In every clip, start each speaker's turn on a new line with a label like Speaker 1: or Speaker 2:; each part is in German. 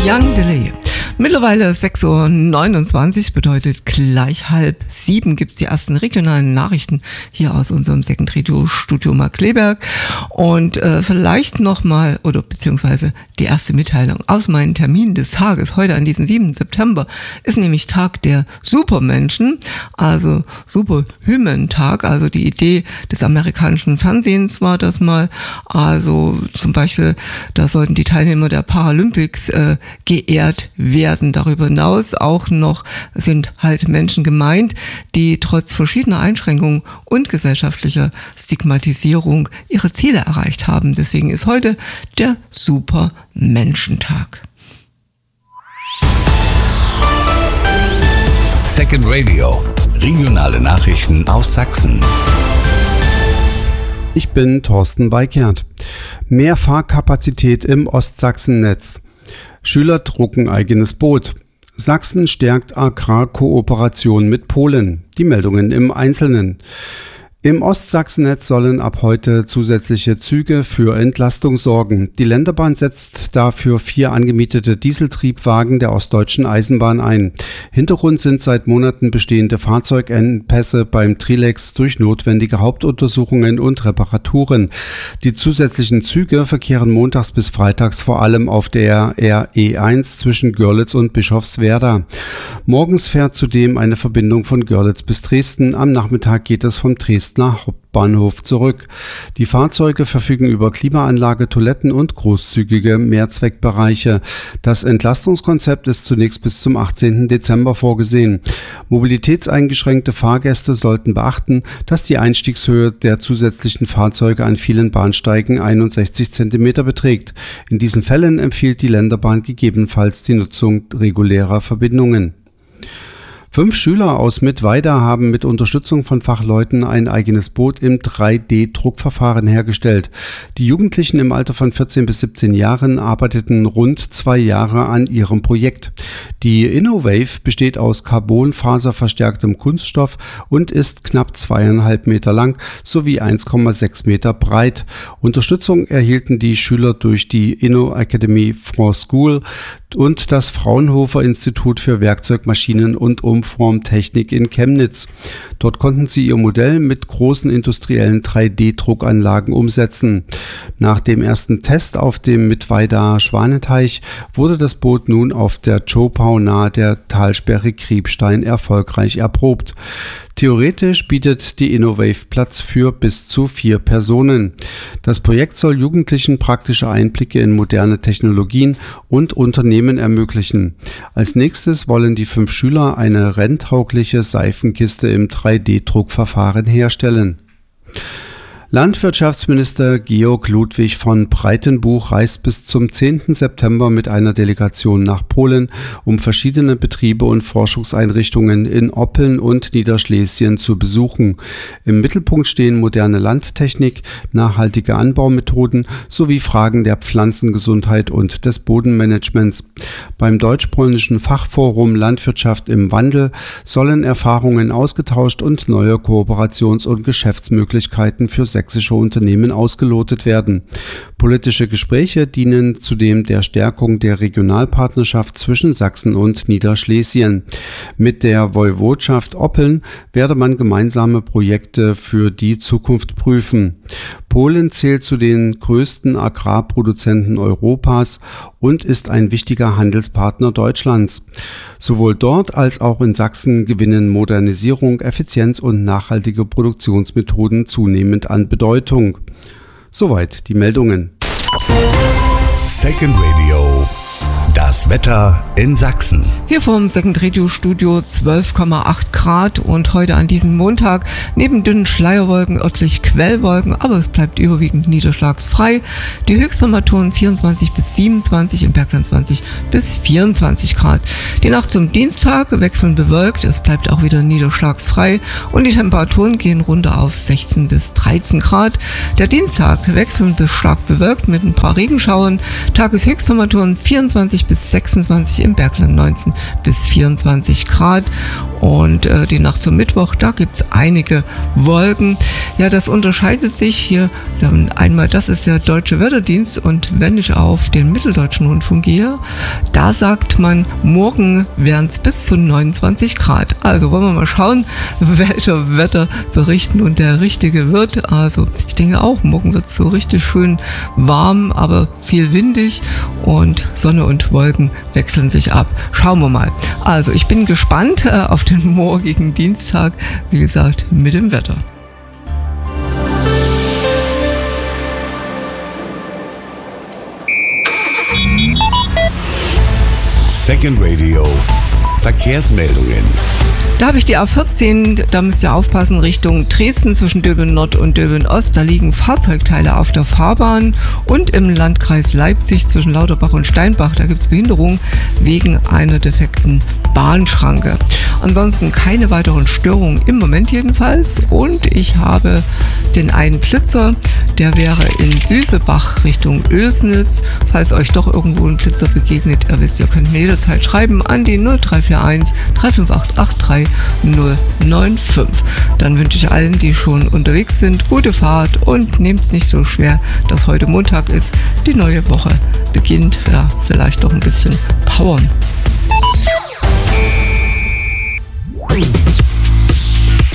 Speaker 1: Young Delay. Mittlerweile 6.29 Uhr, bedeutet gleich 6:30 gibt es die ersten regionalen Nachrichten hier aus unserem Second Radio Studio Markkleeberg. Und vielleicht nochmal, oder beziehungsweise die erste Mitteilung aus meinen Terminen des Tages. Heute an diesem 7. September ist nämlich Tag der Supermenschen, also Superhuman-Tag. Also die Idee des amerikanischen Fernsehens war das mal. Also zum Beispiel, da sollten die Teilnehmer der Paralympics geehrt werden. Darüber hinaus auch noch sind halt Menschen gemeint, die trotz verschiedener Einschränkungen und gesellschaftlicher Stigmatisierung ihre Ziele erreicht haben. Deswegen ist heute der Supermenschentag.
Speaker 2: Second Radio, regionale Nachrichten aus Sachsen.
Speaker 3: Ich bin Thorsten Weikert. Mehr Fahrkapazität im Ostsachsennetz. Schüler drucken eigenes Boot. Sachsen stärkt Agrarkooperation mit Polen. Die Meldungen im Einzelnen. Im Ostsachsennetz sollen ab heute zusätzliche Züge für Entlastung sorgen. Die Länderbahn setzt dafür 4 angemietete Dieseltriebwagen der Ostdeutschen Eisenbahn ein. Hintergrund sind seit Monaten bestehende Fahrzeugengpässe beim Trilex durch notwendige Hauptuntersuchungen und Reparaturen. Die zusätzlichen Züge verkehren montags bis freitags vor allem auf der RE1 zwischen Görlitz und Bischofswerda. Morgens fährt zudem eine Verbindung von Görlitz bis Dresden. Am Nachmittag geht es vom Dresdner Hauptbahnhof zurück. Die Fahrzeuge verfügen über Klimaanlage, Toiletten und großzügige Mehrzweckbereiche. Das Entlastungskonzept ist zunächst bis zum 18. Dezember vorgesehen. Mobilitätseingeschränkte Fahrgäste sollten beachten, dass die Einstiegshöhe der zusätzlichen Fahrzeuge an vielen Bahnsteigen 61 cm beträgt. In diesen Fällen empfiehlt die Länderbahn gegebenenfalls die Nutzung regulärer Verbindungen. 5 Schüler aus Mittweida haben mit Unterstützung von Fachleuten ein eigenes Boot im 3D-Druckverfahren hergestellt. Die Jugendlichen im Alter von 14 bis 17 Jahren arbeiteten rund 2 Jahre an ihrem Projekt. Die InnoWave besteht aus carbonfaserverstärktem Kunststoff und ist knapp 2,5 Meter lang sowie 1,6 Meter breit. Unterstützung erhielten die Schüler durch die Inno Academy for School und das Fraunhofer Institut für Werkzeug, Maschinen und Umformtechnik in Chemnitz. Dort konnten sie ihr Modell mit großen industriellen 3D-Druckanlagen umsetzen. Nach dem ersten Test auf dem Mittweider Schwaneteich wurde das Boot nun auf der Zschopau nahe der Talsperre Kriebstein erfolgreich erprobt. Theoretisch bietet die InnoWave Platz für bis zu 4 Personen. Das Projekt soll Jugendlichen praktische Einblicke in moderne Technologien und Unternehmen ermöglichen. Als nächstes wollen die 5 Schüler eine renntaugliche Seifenkiste im 3D-Druckverfahren herstellen. Landwirtschaftsminister Georg Ludwig von Breitenbuch reist bis zum 10. September mit einer Delegation nach Polen, um verschiedene Betriebe und Forschungseinrichtungen in Oppeln und Niederschlesien zu besuchen. Im Mittelpunkt stehen moderne Landtechnik, nachhaltige Anbaumethoden sowie Fragen der Pflanzengesundheit und des Bodenmanagements. Beim deutsch-polnischen Fachforum Landwirtschaft im Wandel sollen Erfahrungen ausgetauscht und neue Kooperations- und Geschäftsmöglichkeiten für sächsische Unternehmen ausgelotet werden. Politische Gespräche dienen zudem der Stärkung der Regionalpartnerschaft zwischen Sachsen und Niederschlesien. Mit der Woiwodschaft Oppeln werde man gemeinsame Projekte für die Zukunft prüfen. Polen zählt zu den größten Agrarproduzenten Europas und ist ein wichtiger Handelspartner Deutschlands. Sowohl dort als auch in Sachsen gewinnen Modernisierung, Effizienz und nachhaltige Produktionsmethoden zunehmend an Bedeutung. Soweit die Meldungen.
Speaker 2: Second Radio. Das Wetter in Sachsen.
Speaker 1: Hier vom Second Radio Studio 12,8 Grad und heute an diesem Montag neben dünnen Schleierwolken örtlich Quellwolken, aber es bleibt überwiegend niederschlagsfrei. Die Höchsttemperaturen 24 bis 27, im Bergland 20 bis 24 Grad. Die Nacht zum Dienstag wechselnd bewölkt, es bleibt auch wieder niederschlagsfrei und die Temperaturen gehen runter auf 16 bis 13 Grad. Der Dienstag wechselnd bis stark bewölkt mit ein paar Regenschauern. Tageshöchsttemperaturen 24 bis 26, im Bergland 19 bis 24 Grad. Und die Nacht zum Mittwoch, da gibt es einige Wolken. Ja, das unterscheidet sich hier dann einmal, das ist der Deutsche Wetterdienst, und wenn ich auf den Mitteldeutschen Rundfunk gehe, da sagt man, morgen wären es bis zu 29 Grad. Also wollen wir mal schauen, welcher Wetterbericht nun der richtige wird. Also ich denke auch, morgen wird es so richtig schön warm, aber viel windig und Sonne und Wolken wechseln sich ab. Schauen wir mal. Also ich bin gespannt auf den morgigen Dienstag, wie gesagt, mit dem Wetter.
Speaker 2: Second Radio Verkehrsmeldungen.
Speaker 1: Da habe ich die A14, da müsst ihr aufpassen, Richtung Dresden zwischen Döbeln Nord und Döbeln Ost. Da liegen Fahrzeugteile auf der Fahrbahn, und im Landkreis Leipzig zwischen Lauterbach und Steinbach, da gibt es Behinderung wegen einer defekten Bahnschranke. Ansonsten keine weiteren Störungen im Moment jedenfalls, und ich habe den einen Blitzer, der wäre in Süßebach Richtung Oelsnitz. Falls euch doch irgendwo ein Blitzer begegnet, ihr wisst, ihr könnt mir jederzeit schreiben an die 0341 3588 095. Dann wünsche ich allen, die schon unterwegs sind, gute Fahrt und nehmt es nicht so schwer, dass heute Montag ist. Die neue Woche beginnt. Ja, vielleicht doch ein bisschen powern.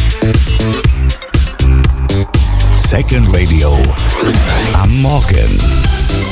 Speaker 2: Second Radio am Morgen.